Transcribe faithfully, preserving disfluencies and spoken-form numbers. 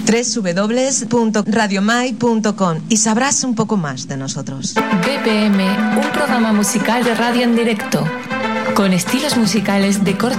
doble u doble u doble u punto radio mai punto com y sabrás un poco más de nosotros. B P M, un programa musical de radio en directo, con estilos musicales de corte